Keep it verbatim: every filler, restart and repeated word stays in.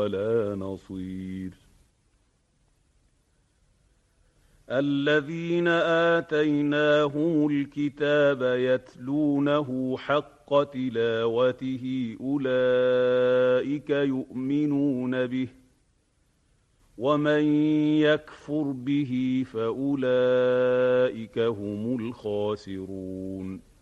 ولا نصير. الذين آتيناهم الكتاب يتلونه حق تلاوته أولئك يؤمنون به، ومن يكفر به فأولئك هم الخاسرون.